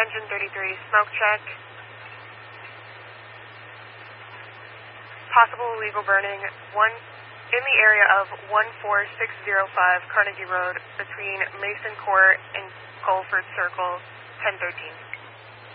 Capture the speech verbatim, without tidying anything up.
Engine thirty-three, smoke check. Possible illegal burning one in the area of one four six zero five Carnegie Road between Mason Court and Colford Circle, ten thirteen.